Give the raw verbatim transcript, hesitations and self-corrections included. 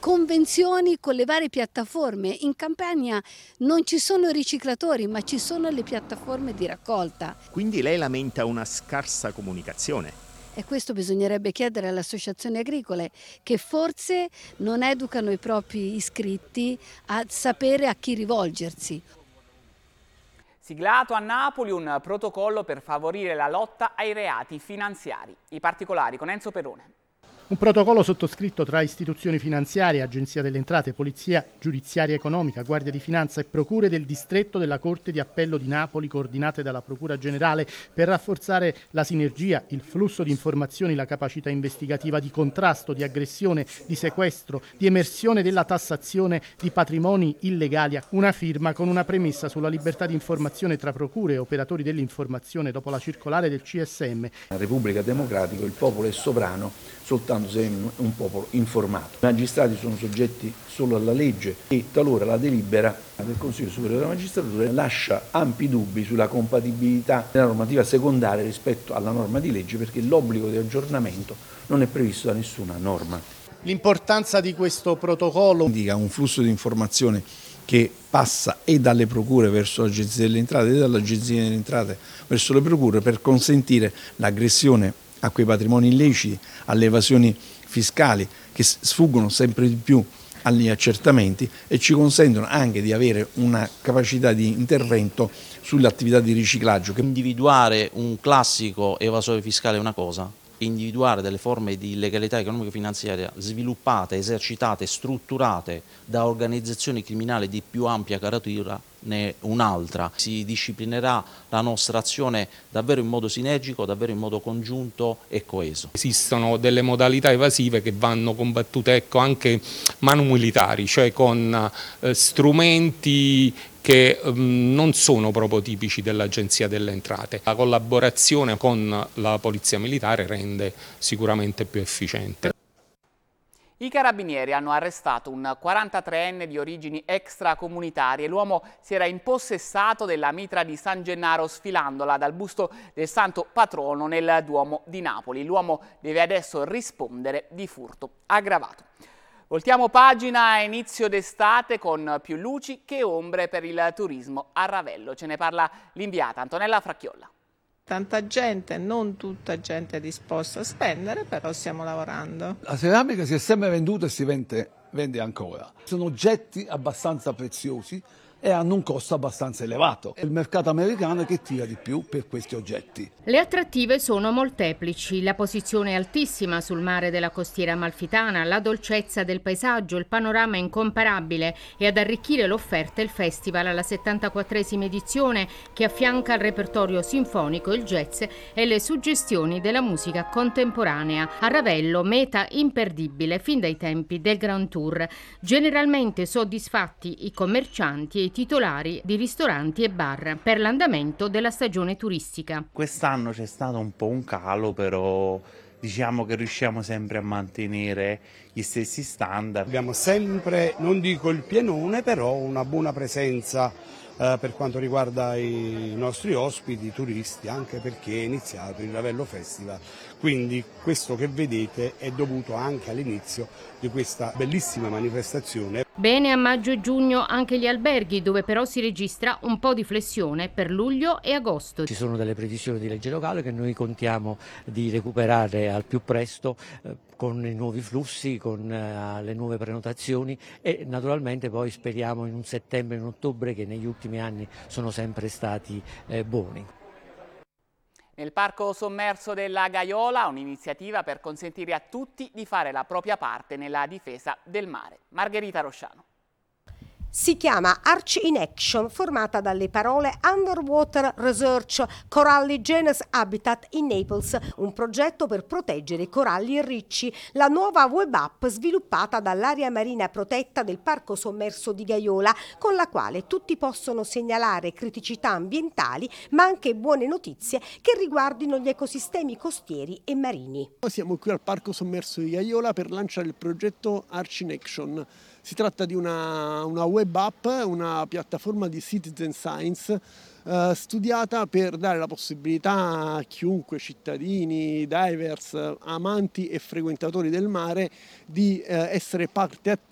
convenzioni con le varie piattaforme. In Campania non ci sono riciclatori, ma ci sono le piattaforme di raccolta. Quindi lei lamenta una scarsa comunicazione? E questo bisognerebbe chiedere alle associazioni agricole, che forse non educano i propri iscritti a sapere a chi rivolgersi. Siglato a Napoli un protocollo per favorire la lotta ai reati finanziari. I particolari con Enzo Perone. Un protocollo sottoscritto tra istituzioni finanziarie, Agenzia delle Entrate, Polizia Giudiziaria Economica, Guardia di Finanza e procure del distretto della Corte di Appello di Napoli, coordinate dalla Procura Generale, per rafforzare la sinergia, il flusso di informazioni, la capacità investigativa di contrasto, di aggressione, di sequestro, di emersione della tassazione di patrimoni illegali. Una firma con una premessa sulla libertà di informazione tra procure e operatori dell'informazione dopo la circolare del C S M. La Repubblica Democratica, il popolo è sovrano soltanto se è un popolo informato. I magistrati sono soggetti solo alla legge e talora la delibera del Consiglio Superiore della Magistratura lascia ampi dubbi sulla compatibilità della normativa secondaria rispetto alla norma di legge, perché l'obbligo di aggiornamento non è previsto da nessuna norma. L'importanza di questo protocollo indica un flusso di informazione che passa e dalle procure verso l'Agenzia delle Entrate e dall'Agenzia delle Entrate verso le procure per consentire l'aggressione a quei patrimoni illeciti, alle evasioni fiscali che sfuggono sempre di più agli accertamenti e ci consentono anche di avere una capacità di intervento sulle attività di riciclaggio. Individuare un classico evasore fiscale è una cosa, individuare delle forme di illegalità economico-finanziaria sviluppate, esercitate, strutturate da organizzazioni criminali di più ampia caratura ne è un'altra. Si disciplinerà la nostra azione davvero in modo sinergico, davvero in modo congiunto e coeso. Esistono delle modalità evasive che vanno combattute, ecco, anche manumilitari, cioè con eh, strumenti che um, non sono proprio tipici dell'Agenzia delle Entrate. La collaborazione con la Polizia Militare rende sicuramente più efficiente. I carabinieri hanno arrestato un quarantatreenne di origini extracomunitarie. L'uomo si era impossessato della mitra di San Gennaro sfilandola dal busto del santo patrono nel Duomo di Napoli. L'uomo deve adesso rispondere di furto aggravato. Voltiamo pagina a inizio d'estate con più luci che ombre per il turismo a Ravello. Ce ne parla l'inviata Antonella Fracchiolla. Tanta gente, non tutta gente disposta a spendere, però stiamo lavorando. La ceramica si è sempre venduta e si vende, vende ancora. Sono oggetti abbastanza preziosi e hanno un costo abbastanza elevato. È il mercato americano che tira di più per questi oggetti. Le attrattive sono molteplici, la posizione altissima sul mare della costiera amalfitana, la dolcezza del paesaggio, il panorama incomparabile e ad arricchire l'offerta il festival alla settantaquattresima edizione che affianca al repertorio sinfonico il jazz e le suggestioni della musica contemporanea. A Ravello meta imperdibile fin dai tempi del Grand Tour. Generalmente soddisfatti i commercianti e i titolari di ristoranti e bar per l'andamento della stagione turistica. Quest'anno c'è stato un po' un calo, però diciamo che riusciamo sempre a mantenere gli stessi standard. Abbiamo sempre, non dico il pienone, però una buona presenza eh, per quanto riguarda i nostri ospiti, i turisti, anche perché è iniziato il Ravello Festival. Quindi questo che vedete è dovuto anche all'inizio di questa bellissima manifestazione. Bene a maggio e giugno anche gli alberghi, dove però si registra un po' di flessione per luglio e agosto. Ci sono delle previsioni di legge locale che noi contiamo di recuperare al più presto eh, con i nuovi flussi, con eh, le nuove prenotazioni e naturalmente poi speriamo in un settembre e un ottobre che negli ultimi anni sono sempre stati eh, buoni. Nel parco sommerso della Gaiola, un'iniziativa per consentire a tutti di fare la propria parte nella difesa del mare. Margherita Rosciano. Si chiama Arch in Action, formata dalle parole Underwater Research Coralli Genus Habitat in Naples, un progetto per proteggere coralli e ricci, la nuova web app sviluppata dall'area marina protetta del parco sommerso di Gaiola, con la quale tutti possono segnalare criticità ambientali, ma anche buone notizie che riguardino gli ecosistemi costieri e marini. Siamo qui al parco sommerso di Gaiola per lanciare il progetto Arch in Action. Si tratta di una, una web app, una piattaforma di citizen science eh, studiata per dare la possibilità a chiunque, cittadini, divers, amanti e frequentatori del mare, di eh, essere parte attiva